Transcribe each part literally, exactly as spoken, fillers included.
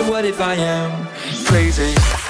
what if I am crazy?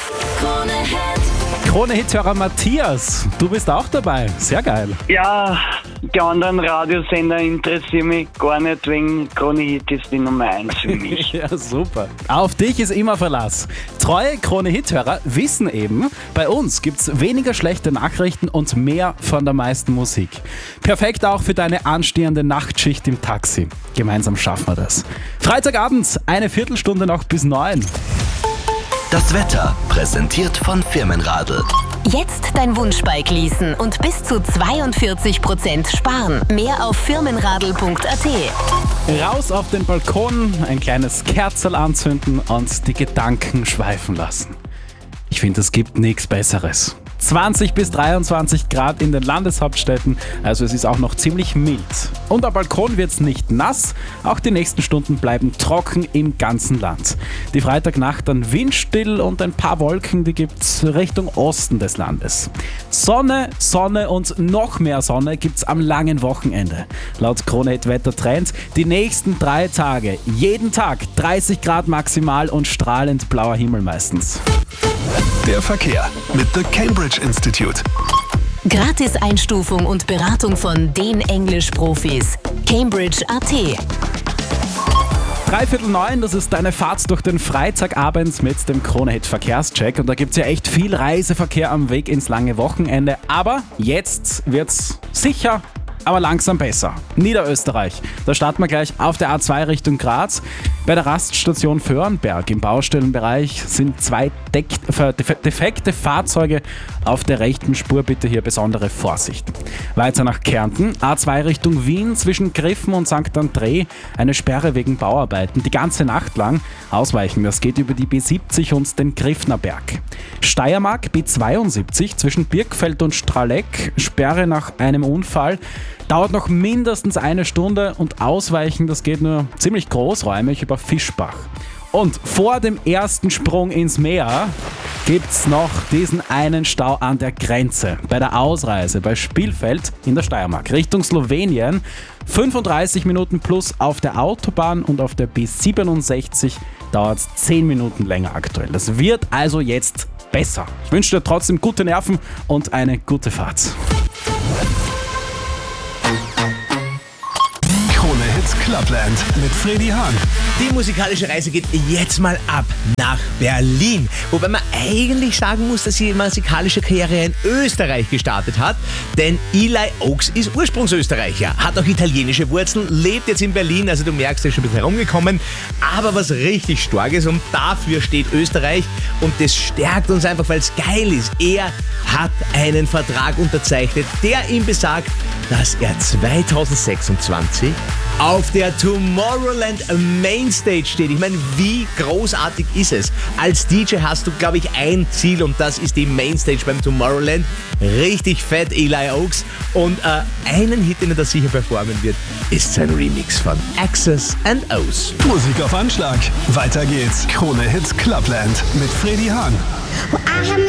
Krone-Hit-Hörer Matthias, du bist auch dabei. Sehr geil. Ja, die anderen Radiosender interessieren mich gar nicht, wegen Krone-Hit ist die Nummer eins für mich. Ja, super. Auf dich ist immer Verlass. Treue Krone-Hit-Hörer wissen eben, bei uns gibt's weniger schlechte Nachrichten und mehr von der meisten Musik. Perfekt auch für deine anstehende Nachtschicht im Taxi. Gemeinsam schaffen wir das. Freitagabend, eine Viertelstunde noch bis neun. Das Wetter präsentiert von Firmenradl. Jetzt dein Wunschbike leasen und bis zu zweiundvierzig Prozent sparen. Mehr auf firmenradl punkt a t. Raus auf den Balkon, ein kleines Kerzerl anzünden und die Gedanken schweifen lassen. Ich finde, es gibt nichts Besseres. zwanzig bis dreiundzwanzig Grad in den Landeshauptstädten, also es ist auch noch ziemlich mild. Und am Balkon wird's nicht nass, auch die nächsten Stunden bleiben trocken im ganzen Land. Die Freitagnacht dann windstill und ein paar Wolken, die gibt's Richtung Osten des Landes. Sonne, Sonne und noch mehr Sonne gibt's am langen Wochenende. Laut Krone-Hit Wettertrend die nächsten drei Tage, jeden Tag dreißig Grad maximal und strahlend blauer Himmel meistens. Der Verkehr mit The Cambridge Institute. Gratis-Einstufung und Beratung von den Englisch-Profis. Cambridge punkt a t. Dreiviertel neun, das ist deine Fahrt durch den Freitagabend mit dem Krone-Hit Verkehrscheck. Und da gibt es ja echt viel Reiseverkehr am Weg ins lange Wochenende. Aber jetzt wird's sicher, aber langsam besser. Niederösterreich. Da starten wir gleich auf der A zwei Richtung Graz. Bei der Raststation Vörnberg im Baustellenbereich sind zwei Deck- defekte Fahrzeuge auf der rechten Spur. Bitte hier besondere Vorsicht. Weiter nach Kärnten. A zwei Richtung Wien zwischen Griffen und Sankt André. Eine Sperre wegen Bauarbeiten. Die ganze Nacht lang ausweichen. Das geht über die B siebzig und den Griffnerberg. Steiermark B zweiundsiebzig zwischen Birkfeld und Straleck. Sperre nach einem Unfall. Dauert noch mindestens eine Stunde und ausweichen, das geht nur ziemlich großräumig über Fischbach. Und vor dem ersten Sprung ins Meer gibt's noch diesen einen Stau an der Grenze. Bei der Ausreise bei Spielfeld in der Steiermark Richtung Slowenien. fünfunddreißig Minuten plus auf der Autobahn und auf der B siebenundsechzig dauert es zehn Minuten länger aktuell. Das wird also jetzt besser. Ich wünsche dir trotzdem gute Nerven und eine gute Fahrt. Krone-Hit Clubland mit Freddy Hahn. Die musikalische Reise geht jetzt mal ab nach Berlin. Wobei man eigentlich sagen muss, dass sie ihre musikalische Karriere in Österreich gestartet hat. Denn Eli Oaks ist Ursprungsösterreicher, hat auch italienische Wurzeln, lebt jetzt in Berlin. Also du merkst, er ist schon ein bisschen herumgekommen. Aber was richtig stark ist, und dafür steht Österreich. Und das stärkt uns einfach, weil es geil ist. Er hat einen Vertrag unterzeichnet, der ihm besagt, dass er zweitausendsechsundzwanzig auf der Tomorrowland Mainstage steht. Ich meine, wie großartig ist es? Als D J hast du, glaube ich, ein Ziel und das ist die Mainstage beim Tomorrowland. Richtig fett, Eli Oaks. Und äh, einen Hit, den er da sicher performen wird, ist sein Remix von X's and O's. Musik auf Anschlag. Weiter geht's. Krone-Hit Clubland mit Freddy Hahn.